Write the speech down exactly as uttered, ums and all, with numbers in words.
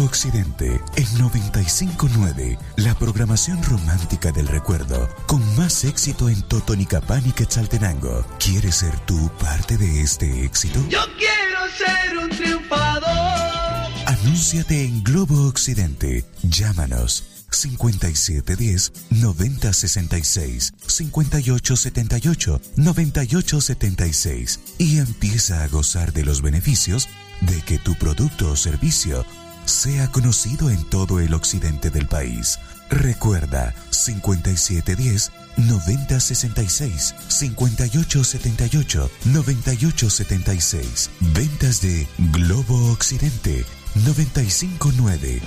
Occidente, en noventa y cinco punto nueve, la programación romántica del recuerdo, con más éxito en Totonicapán y Quetzaltenango. ¿Quieres ser tú parte de este éxito? Yo quiero ser un triunfador. Anúnciate en Globo Occidente. Llámanos cincuenta y siete diez, noventa sesenta y seis, cincuenta y ocho setenta y ocho, noventa y ocho setenta y seis y empieza a gozar de los beneficios de que tu producto o servicio sea conocido en todo el occidente del país. Recuerda, cincuenta y siete diez, noventa sesenta y seis, cincuenta y ocho setenta y ocho, noventa y ocho setenta y seis. Ventas de Globo Occidente, noventa y cinco punto nueve.